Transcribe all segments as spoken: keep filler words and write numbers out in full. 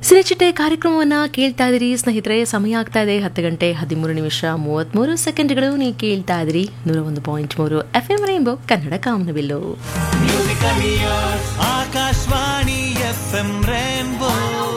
ಸಿರಿಚಿಟ್ಟೆ ಕಾರ್ಯಕ್ರಮವನ್ನು ಕೇಳ್ತಾ ಇದ್ದೀರಿ ಸ್ನೇಹಿತರೆ. ಸಮಯ ಆಗ್ತಾ ಇದೆ ಹತ್ತು ಗಂಟೆ ಹದಿಮೂರು ನಿಮಿಷ ಮೂವತ್ತ್ಮೂರು ಸೆಕೆಂಡ್ಗಳು. ನೀವು ಕೇಳ್ತಾ ಇದ್ದೀರಿ ನೂರ ಒಂದು ಪಾಯಿಂಟ್ ಮೂರು ಎಫ್ ಎಂ ರೈನ್ಬೋ ಕನ್ನಡ ಕಾಮನಬಿಲ್ಲು. ಆಕಾಶವಾಣಿ ಎಫ್ ಎಂ ರೈನ್ಬೋ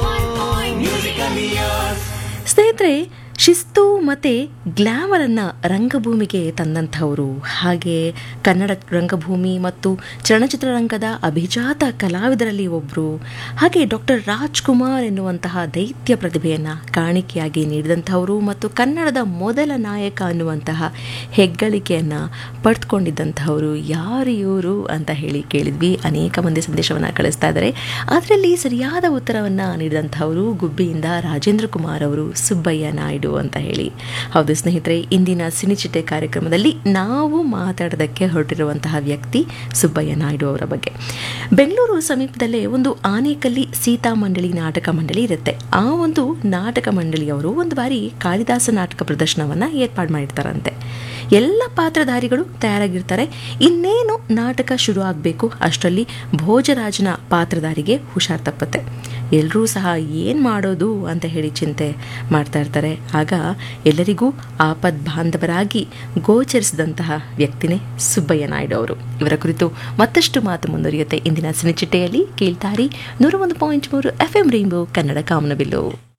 ಸ್ನೇಹಿತರೆ, ಶಿಸ್ತು ಮತ್ತು ಗ್ಲಾಮರನ್ನು ರಂಗಭೂಮಿಗೆ ತಂದಂಥವರು, ಹಾಗೆ ಕನ್ನಡ ರಂಗಭೂಮಿ ಮತ್ತು ಚಲನಚಿತ್ರರಂಗದ ಅಭಿಜಾತ ಕಲಾವಿದರಲ್ಲಿ ಒಬ್ಬರು, ಹಾಗೆ ಡಾಕ್ಟರ್ ರಾಜ್ಕುಮಾರ್ ಎನ್ನುವಂತಹ ದೈತ್ಯ ಪ್ರತಿಭೆಯನ್ನು ಕಾಣಿಕೆಯಾಗಿ ನೀಡಿದಂಥವರು ಮತ್ತು ಕನ್ನಡದ ಮೊದಲ ನಾಯಕ ಅನ್ನುವಂತಹ ಹೆಗ್ಗಳಿಕೆಯನ್ನು ಪಡೆದುಕೊಂಡಿದ್ದಂಥವರು ಯಾರು ಇವರು ಅಂತ ಹೇಳಿ ಕೇಳಿದ್ವಿ. ಅನೇಕ ಮಂದಿ ಸಂದೇಶವನ್ನು ಕಳಿಸ್ತಾ ಇದ್ದಾರೆ. ಅದರಲ್ಲಿ ಸರಿಯಾದ ಉತ್ತರವನ್ನು ನೀಡಿದಂಥವರು ಗುಬ್ಬಿಯಿಂದ ರಾಜೇಂದ್ರ ಕುಮಾರ್ ಅವರು, ಸುಬ್ಬಯ್ಯ ನಾಯ್ಡು ಅಂತ ಹೇಳಿ. ಹೌದು ಸ್ನೇಹಿತರೆ, ಇಂದಿನ ಸಿನಿಚಿಟ್ಟೆ ಕಾರ್ಯಕ್ರಮದಲ್ಲಿ ನಾವು ಮಾತಾಡೋದಕ್ಕೆ ಹೊರಟಿರುವಂತಹ ವ್ಯಕ್ತಿ ಸುಬ್ಬಯ್ಯ ನಾಯ್ಡು ಅವರ ಬಗ್ಗೆ. ಬೆಂಗಳೂರು ಸಮೀಪದಲ್ಲೇ ಒಂದು ಆನೇಕಲ್ಲಿ ಸೀತಾ ಮಂಡಳಿ ನಾಟಕ ಮಂಡಳಿ ಇರುತ್ತೆ. ಆ ಒಂದು ನಾಟಕ ಮಂಡಳಿಯವರು ಒಂದು ಬಾರಿ ಕಾಳಿದಾಸ ನಾಟಕ ಪ್ರದರ್ಶನವನ್ನು ಏರ್ಪಾಡು ಮಾಡಿರ್ತಾರಂತೆ. ಎಲ್ಲ ಪಾತ್ರಧಾರಿಗಳು ತಯಾರಾಗಿರ್ತಾರೆ. ಇನ್ನೇನು ನಾಟಕ ಶುರು ಆಗಬೇಕು ಅಷ್ಟರಲ್ಲಿ ಭೋಜರಾಜನ ಪಾತ್ರಧಾರಿಗೆ ಹುಷಾರ್ ತಪ್ಪುತ್ತೆ. ಎಲ್ಲರೂ ಸಹ ಏನು ಮಾಡೋದು ಅಂತ ಹೇಳಿ ಚಿಂತೆ ಮಾಡ್ತಾ ಇರ್ತಾರೆ. ಆಗ ಎಲ್ಲರಿಗೂ ಆಪದ್ ಬಾಂಧವರಾಗಿ ಗೋಚರಿಸಿದಂತಹ ವ್ಯಕ್ತಿನೇ ಸುಬ್ಬಯ್ಯ ನಾಯ್ಡು ಅವರು. ಇವರ ಕುರಿತು ಮತ್ತಷ್ಟು ಮಾತು ಮುಂದುವರಿಯುತ್ತೆ ಇಂದಿನ ಸಿನಿಚಿಟ್ಟೆಯಲ್ಲಿ. ಕೇಳ್ತಾರಿ ನೂರ ಒಂದು ಪಾಯಿಂಟ್ ಮೂರು ಎಫ್ ಎಂ ರೈನ್ಬೋ ಕನ್ನಡ ಕಾಮನಬಿಲ್ಲು.